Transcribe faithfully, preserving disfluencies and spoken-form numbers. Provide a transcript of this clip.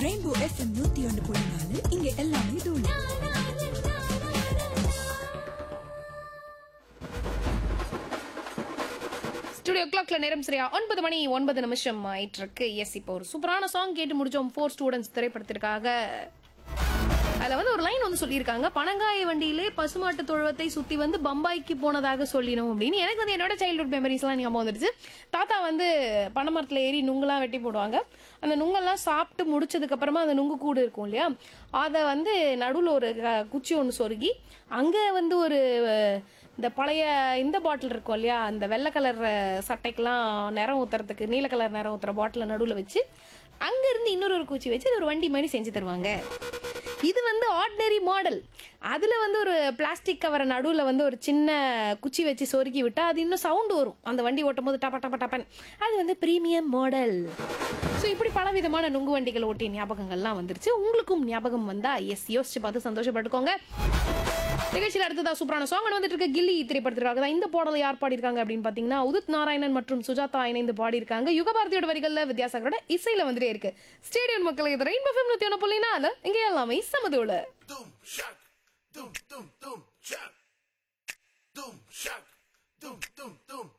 Rainbow FM நூத்தி ஒன்று புள்ளி நாலு இங்க எல்லாமே தூள். ஸ்டுடியோ கிளாக்ல நேரம் சரியா ஒன்பது மணி ஒன்பது நிமிஷம் ஆயிட்டு இருக்கு. எஸ், இப்போ ஒரு சூப்பரான சாங் கேட்டு முடிச்சோம். ஃபோர் ஸ்டூடெண்ட்ஸ் திரைப்படத்திற்காக. அதுல வந்து ஒரு லைன் வந்து சொல்லியிருக்காங்க, பனங்காய வண்டியிலே பசுமாட்டு தொழுவத்தை சுத்தி வந்து பம்பாய்க்கு போனதாக சொல்லினோம் அப்படின்னு. எனக்கு வந்து என்னோட சைல்ட்ஹுட் மெமரிஸ் எல்லாம் ஞாபகம் வந்துருச்சு. தாத்தா வந்து பனைமரத்துல ஏறி நுங்கெல்லாம் வெட்டி போடுவாங்க. அந்த நுங்கெல்லாம் சாப்பிட்டு முடிச்சதுக்கு அப்புறமா அந்த நுங்கு கூடு இருக்கும் இல்லையா, அதை வந்து நடுவில் ஒரு க- குச்சி ஒன்று சொருகி அங்க வந்து ஒரு இந்த பழைய இந்த பாட்டில் இருக்கும் இல்லையா, அந்த வெள்ளை கலர் சட்டைக்கெல்லாம் நிறம் ஊத்துறதுக்கு நீல கலர் நிறம் ஊத்துற பாட்டில நடுவில் வச்சு அங்க இருந்து இன்னொரு ஒரு குச்சி வச்சு அது ஒரு வண்டி மாதிரி செஞ்சு தருவாங்க. இது வந்து ஆர்டினரி மாடல். அதுல வந்து ஒரு பிளாஸ்டிக் கவரை நடுவில் வந்து ஒரு சின்ன குச்சி வச்சு சொருக்கி விட்டா அது இன்னும் சவுண்ட் வரும். அந்த வண்டி ஓட்டும் போது டப்ப டப்ப டப்பன். அது வந்து பிரீமியம் மாடல். ஸோ இப்படி பல விதமான நுங்கு வண்டிகள் ஓட்டிய ஞாபகங்கள்லாம் வந்துருச்சு. உங்களுக்கும் ஞாபகம் வந்தா எஸ் யோசிச்சு பார்த்து சந்தோஷப்பட்டுக்கோங்க. நிகழ்ச்சியில் அடுத்ததா சூப்பரான சாங் வந்துட்டு இருக்க கில்லி திரைப்படத்திற்காக தான். இந்த பாடலை யார் பாடியிருக்காங்க அப்படின்னு பாத்தீங்கன்னா உதித் நாராயணன் மற்றும் சுஜாதா இணைந்து பாடியிருக்காங்க. யுகபாரதியோட வரிகள்ல வித்யாசாகரோட இசையில வந்துட்டே இருக்கு. ஸ்டேடியம் மக்கள் இது ரெயின்போ எஃப்எம் நூத்தி ஒன்று புள்ளி நாலு இங்க எல்லாமே சமதோல. Doom shock, doom doom doom shock, doom shock, doom doom doom